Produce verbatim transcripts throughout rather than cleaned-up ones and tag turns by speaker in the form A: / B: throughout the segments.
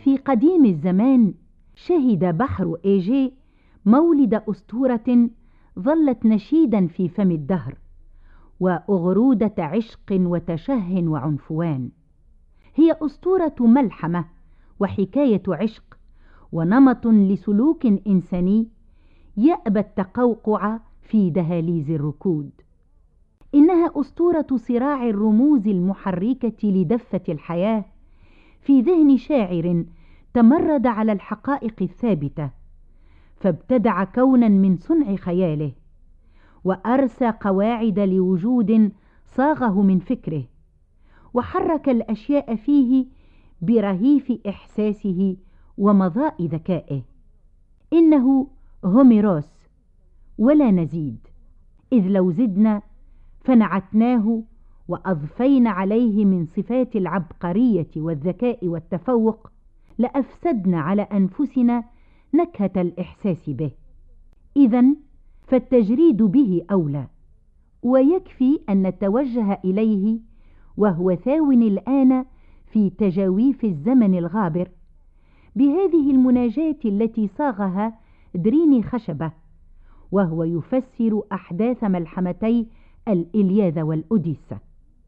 A: في قديم الزمان شهد بحر إيجي مولد أسطورة ظلت نشيدا في فم الدهر، وأغرودة عشق وتشه وعنفوان. هي أسطورة ملحمة وحكاية عشق ونمط لسلوك إنساني يأبى التقوقع في دهاليز الركود. إنها أسطورة صراع الرموز المحركة لدفة الحياة في ذهن شاعر تمرد على الحقائق الثابتة، فابتدع كونا من صنع خياله، وأرسى قواعد لوجود صاغه من فكره، وحرك الأشياء فيه برهيف إحساسه ومضاء ذكائه. إنه هوميروس ولا نزيد، إذ لو زدنا فنعتناه وأضفينا عليه من صفات العبقرية والذكاء والتفوق لأفسدنا على أنفسنا نكهة الإحساس به. إذن فالتجريد به أولى، ويكفي أن نتوجه إليه وهو ثاو الآن في تجاويف الزمن الغابر بهذه المناجاة التي صاغها دريني خشبة، وهو يفسر أحداث ملحمتي الإلياذة والأوديسة.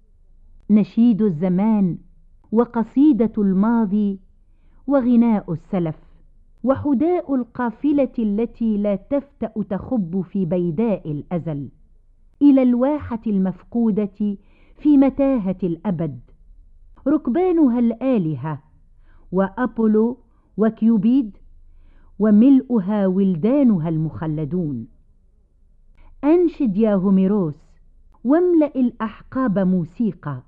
A: نشيد الزمان وقصيدة الماضي وغناء السلف وحداء القافلة التي لا تفتأ تخب في بيداء الأزل إلى الواحة المفقودة في متاهة الأبد، ركبانها الآلهة وأبولو وكيوبيد، وملؤها ولدانها المخلدون. أنشد يا هوميروس واملأ الأحقاب موسيقى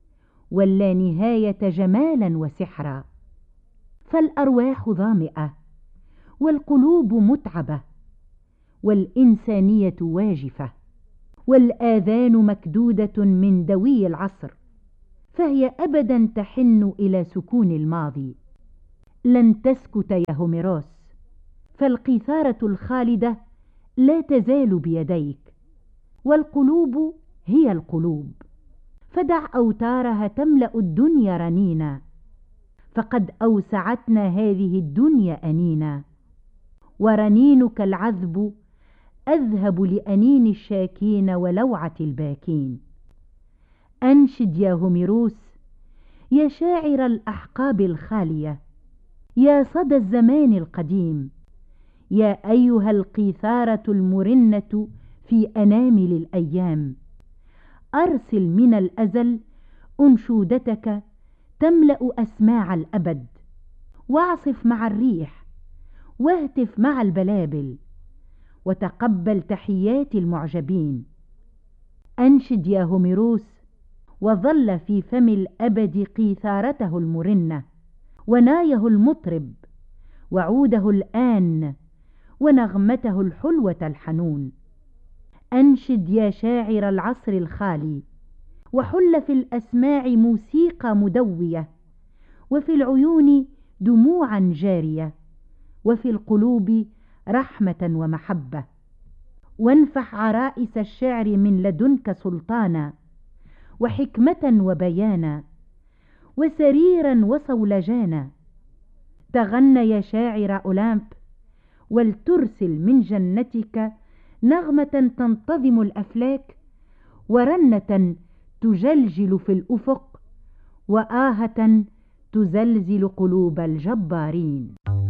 A: واللانهاية جمالا وسحرا، فالأرواح ظامئة والقلوب متعبة والإنسانية واجفة والآذان مكدودة من دوي العصر، فهي أبدا تحن إلى سكون الماضي. لن تسكت يا هوميروس، فالقيثارة الخالدة لا تزال بيديك، والقلوب هي القلوب، فدع أوتارها تملأ الدنيا رنينا، فقد أوسعتنا هذه الدنيا أنينا، ورنينك العذب أذهب لأنين الشاكين ولوعة الباكين. أنشد يا هوميروس يا شاعر الأحقاب الخالية، يا صدى الزمان القديم، يا أيها القيثارة المرنة في أنامل الأيام، أرسل من الأزل أنشودتك تملأ أسماع الأبد، واعصف مع الريح واهتف مع البلابل، وتقبل تحيات المعجبين. أنشد يا هوميروس وظل في فم الأبد قيثارته المرنة، ونايه المطرب، وعوده الآن، ونغمته الحلوة الحنون. أنشد يا شاعر العصر الخالي، وحل في الأسماع موسيقى مدوية، وفي العيون دموعا جارية، وفي القلوب رحمة ومحبة. وانفح عرائس الشعر من لدنك سلطانا، وحكمة وبيانا، وسريرا وصولجانا. تغنى يا شاعر أولامب، ولترسل من جنتك نغمة تنتظم الأفلاك، ورنة تجلجل في الأفق، وآهة تزلزل قلوب الجبارين.